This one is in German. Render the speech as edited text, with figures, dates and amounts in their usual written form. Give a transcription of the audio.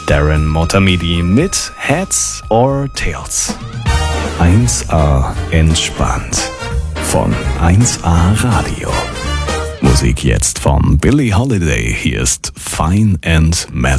Darren Motamedi mit Heads or Tails. 1A entspannt von 1A Radio. Musik jetzt von Billie Holiday. Hier ist Fine and Mellow.